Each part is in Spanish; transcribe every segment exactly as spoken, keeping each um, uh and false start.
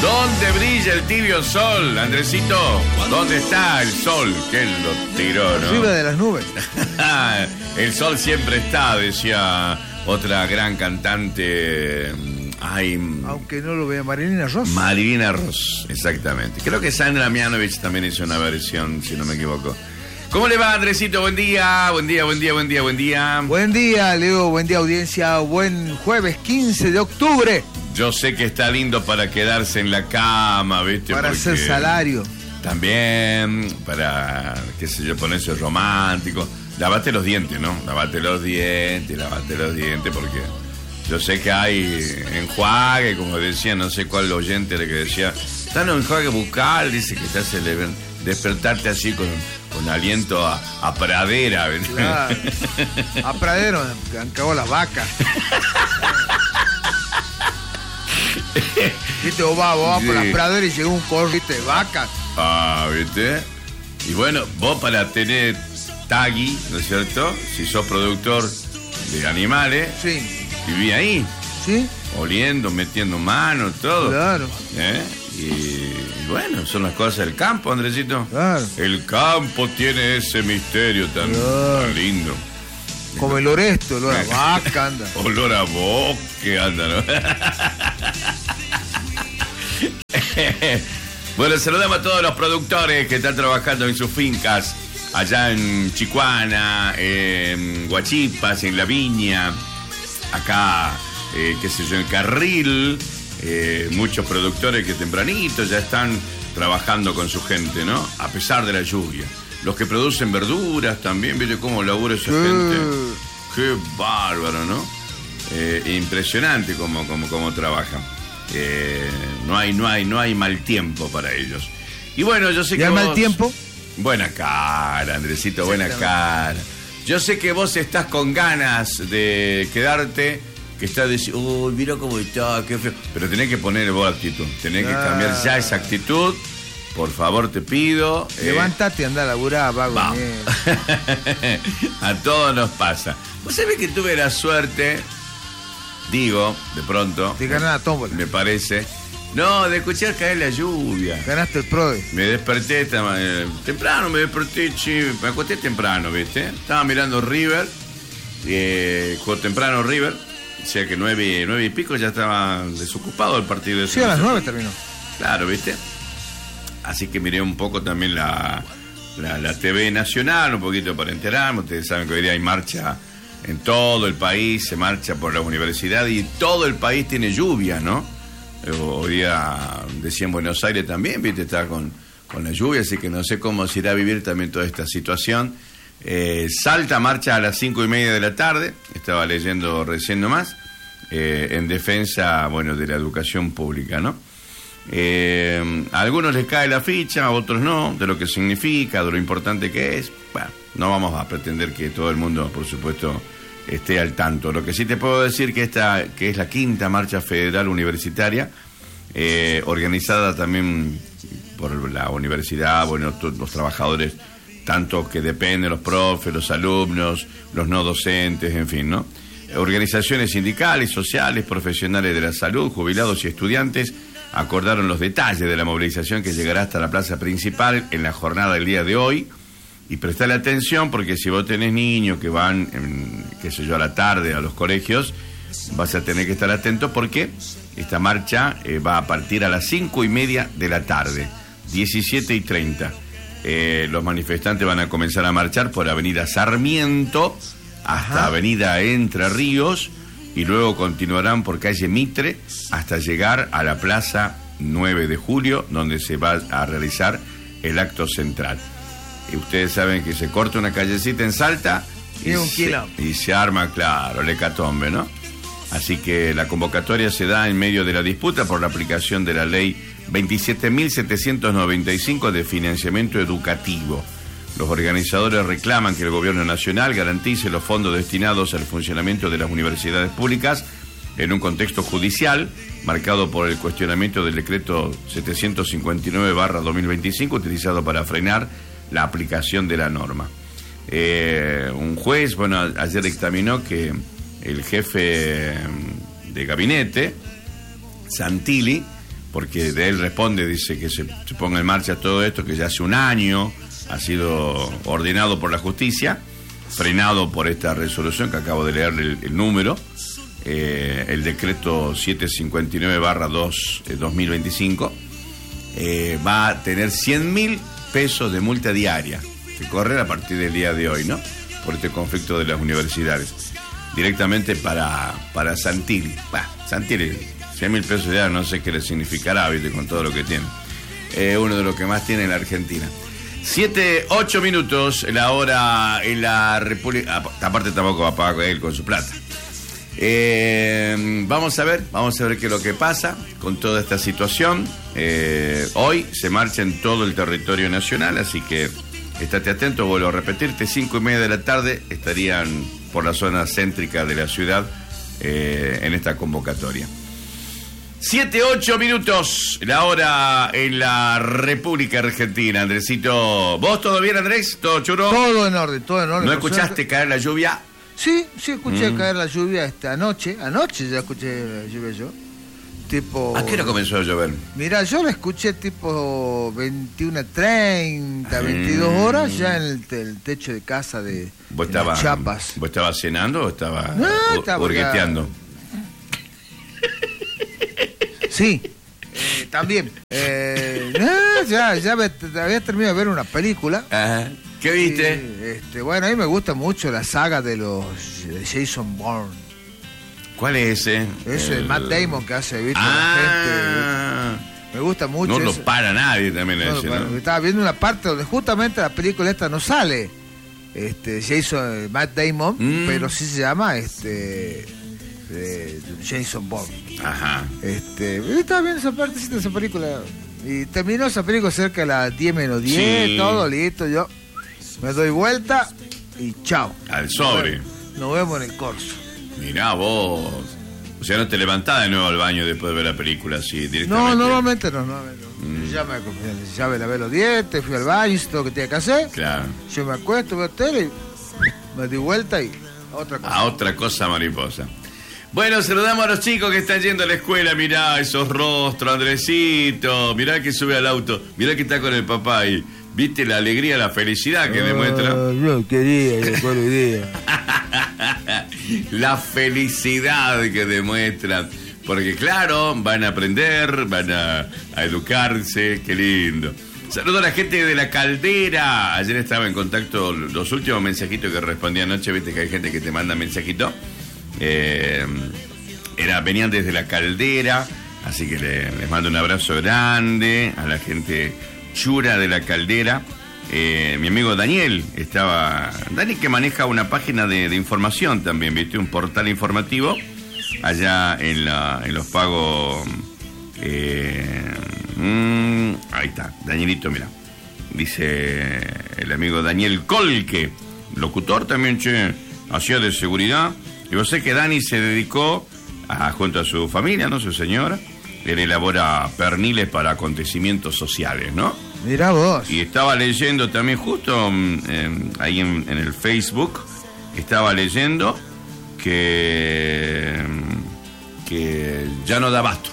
¿Dónde brilla el tibio sol, Andresito? ¿Dónde está el sol? Que lo tiró, ¿no? Arriba de las nubes. El sol siempre está, decía otra gran cantante. Ay, aunque no lo vea, Marilina Ross. Marilina Ross, exactamente. Creo que Sandra Mianovich también hizo una versión, si no me equivoco. ¿Cómo le va, Andresito? Buen día, buen día, buen día, buen día, buen día. Buen día, Leo, buen día, audiencia. Buen jueves quince de octubre. Yo sé que está lindo para quedarse en la cama, ¿viste? Para Porque hacer salario. También, para, qué sé yo, ponerse romántico. Lavate los dientes, ¿no? Lavate los dientes, lavate los dientes, porque yo sé que hay enjuague, como decía, no sé cuál oyente era que decía, está en enjuague bucal, dice que te hace despertarte así con, con aliento a, a pradera. Claro. A pradero, han cagado las vacas. Viste, vos vas, vos vas Sí. por las praderas y llega un corrito de vacas. Ah, ¿viste? Y bueno, vos para tener tagui, ¿no es cierto? Si sos productor de animales, Sí. viví ahí, ¿Sí? oliendo, metiendo mano, todo. Claro. ¿Eh? Y, y bueno, son las cosas del campo, Andresito. Claro. El campo tiene ese misterio tan, Claro. tan lindo. Como el oresto, olor a vaca, anda. Olor a bosque, anda, ¿no? Bueno, saludamos a todos los productores que están trabajando en sus fincas, allá en Chicuana, en Guachipas, en La Viña, acá, eh, qué sé yo, en Carril, eh, muchos productores que tempranito ya están trabajando con su gente, ¿no? A pesar de la lluvia. Los que producen verduras también, ¿viste cómo labura esa Sí. gente? Qué bárbaro, ¿no? Eh, impresionante cómo, cómo, cómo trabajan. Eh, no hay, no hay, no hay mal tiempo para ellos. Y bueno, yo sé ¿Y que al vos... mal tiempo? Buena cara, Andresito, buena cara. Yo sé que vos estás con ganas de quedarte, que estás diciendo, uy, mira cómo está, qué feo. Pero tenés que poner vos actitud, tenés que cambiar ya esa actitud. Por favor, te pido. Levántate y anda a laburar, vago. Vamos. A todos nos pasa. Vos sabés que tuve la suerte, digo, de pronto. De ganar la tómbola. Me parece. No, de escuchar caer la lluvia. Ganaste el PRODE. Me desperté esta, eh, temprano, me desperté, che, me acosté temprano, ¿viste? Estaba mirando River, eh, jugó temprano River, o sea que nueve, nueve y pico ya estaba desocupado el partido de Sí, a las nueve terminó. Claro, ¿viste? Así que miré un poco también la, la, la T V nacional, un poquito para enterarme. Ustedes saben que hoy día hay marcha en todo el país, se marcha por la universidad y todo el país tiene lluvia, ¿no? Hoy día decía en Buenos Aires también, ¿viste? Está con, con la lluvia, así que no sé cómo se irá a vivir también toda esta situación. Eh, Salta marcha a las cinco y media de la tarde, estaba leyendo recién nomás, eh, en defensa, bueno, de la educación pública, ¿no? Eh, a algunos les cae la ficha, a otros no, de lo que significa, de lo importante que es. Bueno, no vamos a pretender que todo el mundo, por supuesto, esté al tanto. Lo que sí te puedo decir que esta, que es la quinta marcha federal universitaria, eh, organizada también por la universidad, bueno, todos los trabajadores, tanto que dependen, los profes, los alumnos, los no docentes, en fin, ¿no? Organizaciones sindicales, sociales, profesionales de la salud, jubilados y estudiantes acordaron los detalles de la movilización que llegará hasta la plaza principal en la jornada del día de hoy. Y prestale atención porque si vos tenés niños que van, en, qué sé yo, a la tarde a los colegios, vas a tener que estar atento porque esta marcha eh, va a partir a las cinco y media de la tarde, diecisiete y treinta. Eh, los manifestantes van a comenzar a marchar por Avenida Sarmiento hasta Ajá. Avenida Entre Ríos y luego continuarán por calle Mitre hasta llegar a la Plaza nueve de julio, donde se va a realizar el acto central. Y ustedes saben que se corta una callecita en Salta y, y, un se, y se arma, claro, el hecatombe, ¿no? Así que la convocatoria se da en medio de la disputa por la aplicación de la ley veintisiete mil setecientos noventa y cinco de financiamiento educativo. Los organizadores reclaman que el gobierno nacional garantice los fondos destinados al funcionamiento de las universidades públicas en un contexto judicial marcado por el cuestionamiento del decreto setecientos cincuenta y nueve barra dos mil veinticinco utilizado para frenar la aplicación de la norma. Eh, un juez, bueno, ayer dictaminó que el jefe de gabinete, Santilli, porque de él responde, dice que se, se ponga en marcha todo esto, que ya hace un año ha sido ordenado por la justicia, frenado por esta resolución que acabo de leerle el, el número, eh, el decreto setecientos cincuenta y nueve barra dos dos mil veinticinco, eh, va a tener cien mil pesos de multa diaria, que corre a partir del día de hoy, ¿no? Por este conflicto de las universidades. Directamente para, para Santilli. Bah, Santilli, cien mil pesos diarios, no sé qué le significará, ¿viste? Con todo lo que tiene. Eh, uno de los que más tiene en la Argentina. Siete, ocho minutos, la hora en la República. Aparte tampoco va a pagar él con su plata. Eh, vamos a ver, vamos a ver qué es lo que pasa con toda esta situación. Eh, hoy se marcha en todo el territorio nacional, así que estate atento, vuelvo a repetirte, cinco y media de la tarde estarían por la zona céntrica de la ciudad eh, en esta convocatoria. Siete, ocho minutos, la hora en la República Argentina. Andresito, ¿vos todo bien, Andrés? ¿Todo churro? Todo en orden, todo en orden. ¿No escuchaste suerte caer la lluvia? Sí, sí escuché Mm. caer la lluvia esta anoche. Anoche ya escuché la lluvia yo. Tipo... ¿A qué hora comenzó a llover? Mirá, yo la escuché tipo veintiuna treinta, veintidós horas ya en el, te- el techo de casa de, ¿Vos de las estabas Chapas. ¿Vos estabas cenando o estabas No, hu- estaba hurgueteando? Sí, eh, también. Eh, no, ya, ya me- había terminado de ver una película. Ajá. ¿Qué viste? Eh, este, bueno, a mí me gusta mucho la saga de los de Jason Bourne. ¿Cuál es ese? Ese El- Matt Damon que hace, ¿viste? La Ah, gente. Me gusta mucho. no lo ese. para nadie también No, ese, bueno, ¿no? estaba viendo una parte donde justamente la película esta no sale. Este, Jason, Matt Damon, Mm. pero sí se llama este eh, Jason Bourne. Ajá. Este, yo estaba viendo esa partecita de esa película y terminó esa película cerca de las diez menos diez, Sí. todo listo, yo me doy vuelta y chao. Al sobre. Nos vemos en el corso. Mirá vos. O sea, no te levantás de nuevo al baño después de ver la película así directamente. No, normalmente no, normalmente no. Mm. Ya me ya me lavé los dientes, fui al baño, hice todo lo que tenía que hacer. Claro. Yo me acuesto, veo tele y me di vuelta y a otra cosa. A otra cosa mariposa. Bueno, saludamos a los chicos que están yendo a la escuela. Mirá esos rostros, Andresito. Mirá que sube al auto. Mirá que está con el papá ahí. ¿Viste la alegría, la felicidad que demuestra? Ah, yo quería y después lo día. La felicidad que demuestran. Porque claro, van a aprender, van a, a educarse. Qué lindo. Saludo a la gente de La Caldera. Ayer estaba en contacto, los últimos mensajitos que respondí anoche. Viste que hay gente que te manda mensajitos. Eh, era, venían desde La Caldera. Así que le- les mando un abrazo grande a la gente chura de La Caldera. Eh, mi amigo Daniel estaba... Dani, que maneja una página de, de información también, ¿viste? Un portal informativo allá en, la, en los pagos... eh, mm, ahí está, Danielito, mira. Dice el amigo Daniel Colque, locutor también, che, hacía de seguridad. Y vos sé que Dani se dedicó, a, junto a su familia, ¿no? Su señora, él elabora perniles para acontecimientos sociales, ¿no? Mirá vos. Y estaba leyendo también justo mm, eh, ahí en, en el Facebook, estaba leyendo que, mm, que ya no da abasto.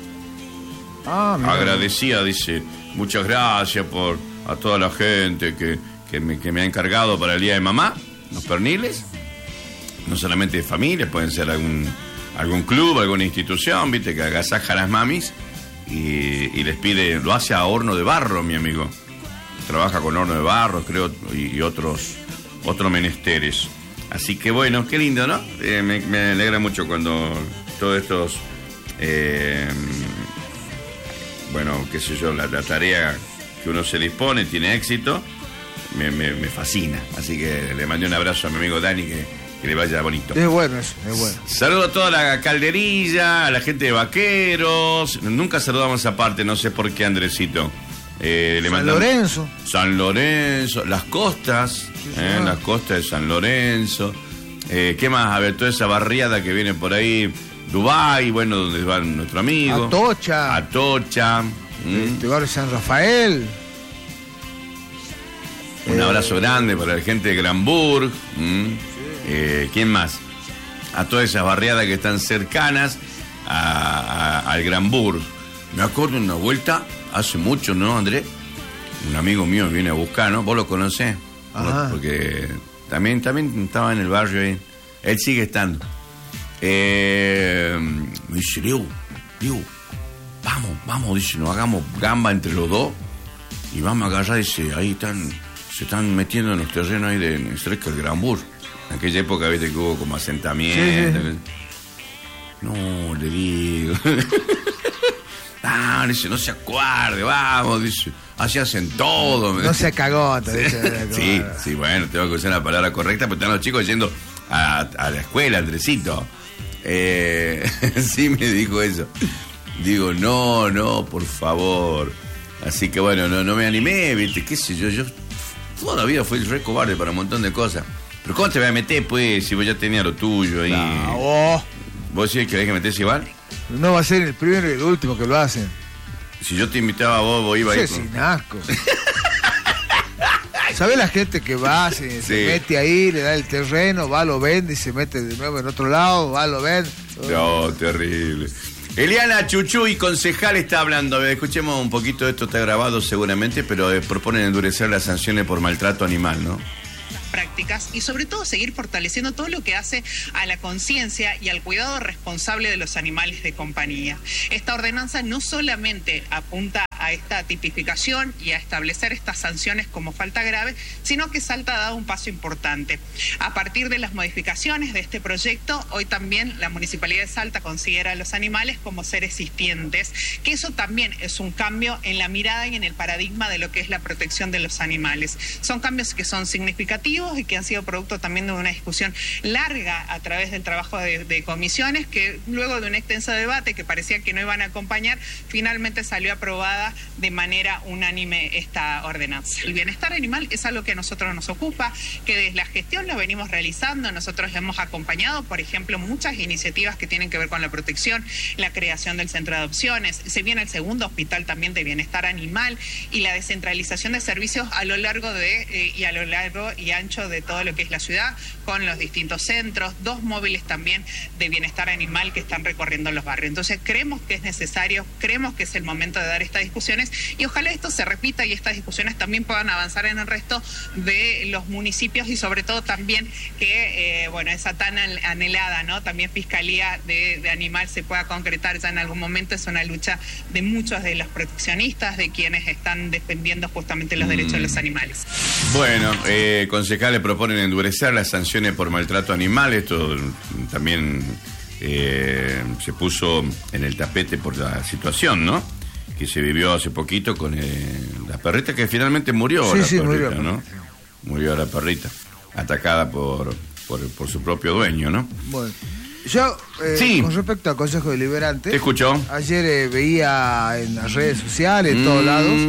Ah, mirá. Agradecía, dice, muchas gracias por a toda la gente que, que, me, que me ha encargado para el Día de Mamá, los perniles, no solamente de familias, pueden ser algún, algún club, alguna institución, viste, que agasaja a las mamis y, y les pide, lo hace a horno de barro, mi amigo, trabaja con horno de barro, creo, y, y otros, otros menesteres. Así que bueno, qué lindo, ¿no? Eh, me, me alegra mucho cuando todos estos... Eh, bueno, qué sé yo, la, la tarea que uno se dispone tiene éxito, me, me, me fascina. Así que le mandé un abrazo a mi amigo Dani, que, que le vaya bonito. Es bueno eso, es bueno. Saludo a toda la calderilla, a la gente de Vaqueros. Nunca saludamos aparte, no sé por qué, Andresito. Eh, le San mandamos- Lorenzo. San Lorenzo, las costas, eh, señor. las costas de San Lorenzo. Eh, ¿Qué más? A ver, toda esa barriada que viene por ahí. Dubái, bueno, donde va nuestro amigo. Atocha. Atocha. Mm. Este barrio San Rafael. Un Eh, abrazo grande para la gente de Granburg. Mm. Eh, ¿Quién más? A todas esas barriadas que están cercanas a, a- al Granburg. Me acuerdo una vuelta, hace mucho, ¿no, Andrés? Un amigo mío viene a buscar, ¿no? ¿Vos lo conocés? Ajá. Porque también, también estaba en el barrio ahí. Él sigue estando. Eh, me dice, Leo, Leo, vamos, vamos, dice, nos hagamos gamba entre los dos y vamos a agarrar, dice, ahí están, se están metiendo en los terrenos ahí de cerca del Granbur. En aquella época, viste, que hubo como asentamiento. Sí, sí. No, le digo. Ah, dice, no se acuerde, vamos, dice, así hacen todo. No se cagó. Sí, sí, bueno, tengo que usar la palabra correcta, pero están los chicos yendo a, a la escuela, Andresito. Eh, sí, me dijo eso. Digo, no, no, por favor. Así que bueno, no, no me animé, viste, qué sé yo, yo toda la vida fui re cobarde para un montón de cosas. Pero ¿cómo te voy a meter, pues, si vos ya tenías lo tuyo ahí? No, oh. ¿Vos sí querés que metés igual? No va a ser el primero y el último que lo hacen. Si yo te invitaba a vos, vos ibas a ir. Sí, sin asco. ¿Sabés la gente que va, se, sí. se mete ahí, le da el terreno, va, lo vende y se mete de nuevo en otro lado, va, lo vende? No, terrible. Eliana Chuchuy, concejal, está hablando. A ver, escuchemos un poquito, esto está grabado seguramente, pero eh, proponen endurecer las sanciones por maltrato animal, ¿no? Prácticas y sobre todo seguir fortaleciendo todo lo que hace a la conciencia y al cuidado responsable de los animales de compañía. Esta ordenanza no solamente apunta a esta tipificación y a establecer estas sanciones como falta grave, sino que Salta ha dado un paso importante. A partir de las modificaciones de este proyecto, hoy también la Municipalidad de Salta considera a los animales como seres sintientes, que eso también es un cambio en la mirada y en el paradigma de lo que es la protección de los animales. Son cambios que son significativos y que han sido producto también de una discusión larga a través del trabajo de, de comisiones, que luego de un extenso debate que parecía que no iban a acompañar, finalmente salió aprobada de manera unánime esta ordenanza. El bienestar animal es algo que a nosotros nos ocupa, que desde la gestión lo venimos realizando. Nosotros hemos acompañado, por ejemplo, muchas iniciativas que tienen que ver con la protección, la creación del centro de adopciones, se viene el segundo hospital también de bienestar animal y la descentralización de servicios a lo largo de eh, y a lo largo y ancho de todo lo que es la ciudad, con los distintos centros, dos móviles también de bienestar animal que están recorriendo los barrios. Entonces creemos que es necesario, creemos que es el momento de dar estas discusiones y ojalá esto se repita y estas discusiones también puedan avanzar en el resto de los municipios y sobre todo también que, eh, bueno, esa tan anhelada, ¿no? También Fiscalía de, de Animal se pueda concretar ya en algún momento. Es una lucha de muchos de los proteccionistas, de quienes están defendiendo justamente los mm. derechos de los animales. Bueno, eh, concejales proponen endurecer las sanciones por maltrato animal. Esto también eh, se puso en el tapete por la situación, ¿no? Que se vivió hace poquito con eh, la perrita que finalmente murió. Sí, la sí, perrita, murió. ¿no? Murió la perrita, atacada por, por, por su propio dueño, ¿no? Bueno, yo, eh, sí. con respecto al Consejo Deliberante, ¿te escuchó? Ayer eh, veía en las redes sociales, en mm. todos lados,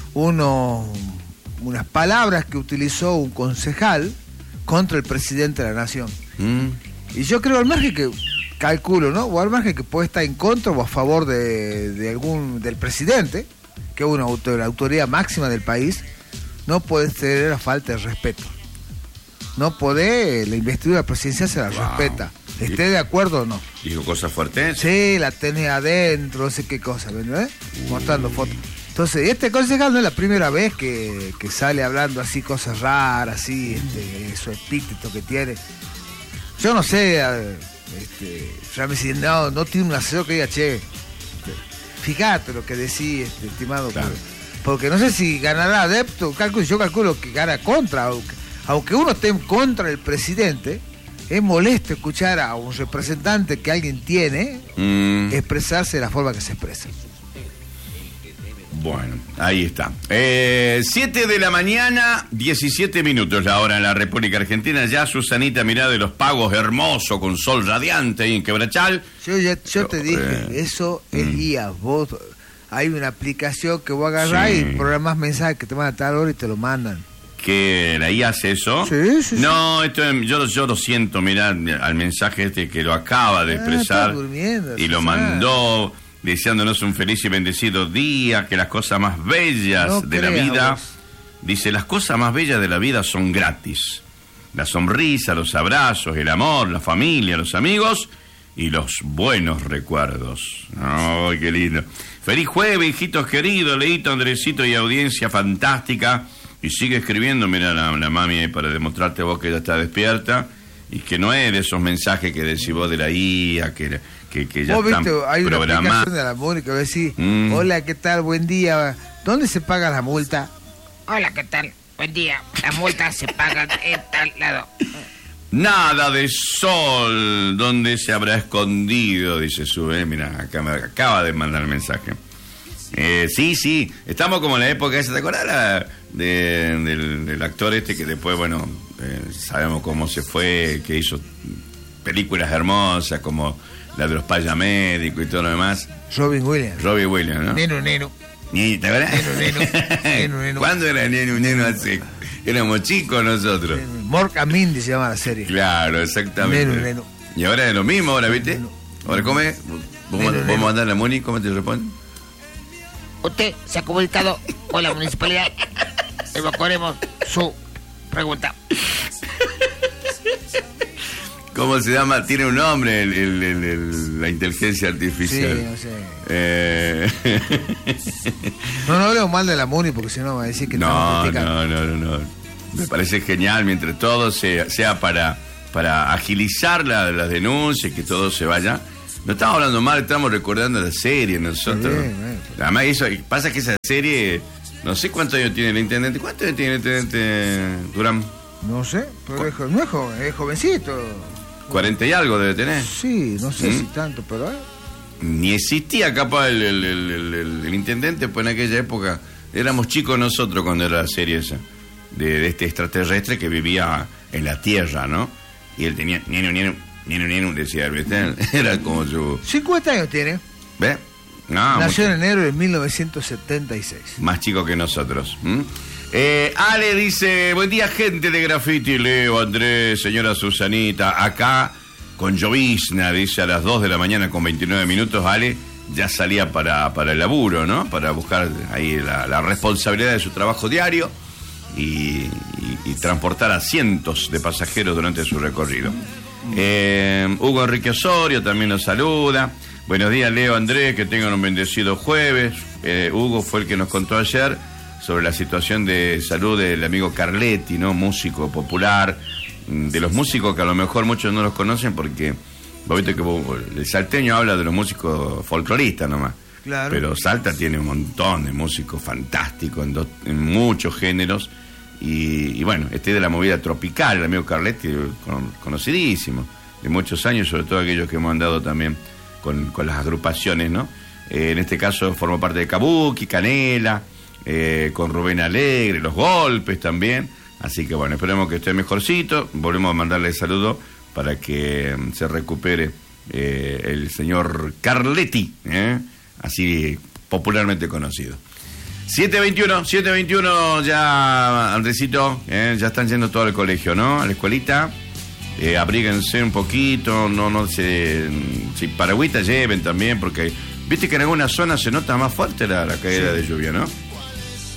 uno, unas palabras que utilizó un concejal contra el presidente de la Nación. Mm. Y yo creo, al margen que calculo, ¿no? O al margen que puede estar en contra o a favor de, de algún del presidente, que es una autor, la autoridad máxima del país, no puede tener la falta de respeto. No puede, la investidura presidencial se la wow. respeta. ¿Esté de acuerdo o no? ¿Dijo cosas fuertes? Sí, la tenía adentro, no sé qué cosa, ¿verdad? Uh. Mostrando fotos. Entonces, este concejal no es la primera vez que, que sale hablando así cosas raras, así, este, su epíteto que tiene. Yo no sé, este, ya me dice, no, no tiene un asesor que diga, che, este, fíjate lo que decís, este, estimado, claro. porque, porque no sé si ganará adepto, calculo, yo calculo que gana contra, aunque, aunque uno esté en contra del presidente, es molesto escuchar a un representante que alguien tiene mm. expresarse de la forma que se expresa. Bueno, ahí está. Eh, siete de la mañana, diecisiete minutos la hora en la República Argentina. Ya, Susanita, mirá de los pagos, hermoso, con sol radiante y en Quebrachal. Yo, ya, yo te dije, eh, eso es mm. guía. Vos, hay una aplicación que vos agarrás sí. y programás mensajes que te van a tal hora y te lo mandan. ¿Que la I A hace eso? Sí, sí, no, esto yo, yo lo siento, mirá, al mensaje este que lo acaba de expresar. Ah, y lo mandó deseándonos un feliz y bendecido día, que las cosas más bellas no de la vida, vos. Dice, las cosas más bellas de la vida son gratis. La sonrisa, los abrazos, el amor, la familia, los amigos y los buenos recuerdos. ¡Ay, qué lindo! Feliz jueves, hijitos queridos, Leito, Andresito y audiencia fantástica. Y sigue escribiendo, mira la, la mami ahí para demostrarte vos que ella está despierta y que no es de esos mensajes que decís vos de la I A, que, que, que ya ¿Vos están viste? Hay una programados. aplicación de la Mónica, decís, Mm. hola, ¿qué tal? Buen día. ¿Dónde se paga la multa? Hola, ¿qué tal? Buen día. Las multas se pagan en tal lado. Nada de sol, ¿dónde se habrá escondido? Dice su, eh, mira, acá me acaba de mandar el mensaje. Eh, sí, sí, estamos como en la época esa, ¿te acuerdas la, de, del, del actor este que después, bueno, eh, sabemos cómo se fue, que hizo películas hermosas como la de los Paya Médicos y todo lo demás? Robin Williams. Robbie Williams, ¿no? Neno, neno. Ni- ¿Te acuerdas? Neno, neno. Neno, neno. ¿Cuándo era neno, neno? Hace, éramos chicos nosotros. Mork and Mindy se llama la serie. Claro, exactamente. Neno, neno. Y ahora es lo mismo, ahora, ¿viste? Neno. Ahora, ¿cómo es? ¿Vos, Neno, vos neno. mandás a Moni? ¿Cómo te responde? Usted se ha comunicado con la municipalidad. Evacuaremos su pregunta. ¿Cómo se llama? Tiene un nombre el, el- el- el- la inteligencia Sí, artificial. no sé. Eh... No, no hablemos mal de la Muni porque si no va a decir que no, estamos criticando. no, no, no, no. Me parece genial mientras todo sea, sea para, para agilizar la- las denuncias, que todo se vaya. No estamos hablando mal, estamos recordando la serie nosotros. Sí, bueno. Además, eso, pasa que esa serie, no sé cuántos años tiene el intendente. ¿Cuántos años tiene el intendente Durán? No sé, pero es, jo- no es joven, es jovencito. cuarenta y algo debe tener. Sí, no sé ¿Mm? si tanto, pero... eh. Ni existía capaz el, el- el- el- el- el intendente, pues en aquella época éramos chicos nosotros cuando era la serie esa, de, de este extraterrestre que vivía en la Tierra, ¿no? Y él tenía, nieno, nieno, nieno, nieno, decía él, ¿viste? Era como su... cincuenta años tiene. ¿Ves? No, Nació mucho en enero de mil novecientos setenta y seis. más chico que nosotros. ¿m? Eh, Ale dice, buen día gente de Graffiti, Leo, Andrés, señora Susanita, acá con llovizna, dice a las dos de la mañana con veintinueve minutos, Ale ya salía para, para el laburo, ¿no? Para buscar ahí la, la responsabilidad de su trabajo diario y, y- y transportar a cientos de pasajeros durante su recorrido. Eh, Hugo Enrique Osorio también nos saluda. Buenos días, Leo, Andrés, que tengan un bendecido jueves. Eh, Hugo fue el que nos contó ayer sobre la situación de salud del amigo Carletti, ¿no? Músico popular, de los músicos que a lo mejor muchos no los conocen porque vos viste que vos- el salteño habla de los músicos folcloristas nomás. Claro. Pero Salta tiene un montón de músicos fantásticos en, dos- en muchos géneros. Y, y bueno, este de la movida tropical, el amigo Carletti, con- conocidísimo, de muchos años, sobre todo aquellos que hemos andado también con, con las agrupaciones, ¿no? Eh, en este caso formó parte de Kabuki, Canela, eh, con Rubén Alegre, Los Golpes también. Así que bueno, esperemos que esté mejorcito. Volvemos a mandarle saludo para que mm, se recupere eh, el señor Carletti, ¿eh? Así popularmente conocido. siete veintiuno, siete veintiuno ya, Andresito, ¿eh? Ya están yendo todo al colegio, ¿no? A la escuelita. Eh, abríguense un poquito, no, no se... Si paragüitas lleven también, porque viste que en algunas zonas se nota más fuerte la, la caída de lluvia, ¿no?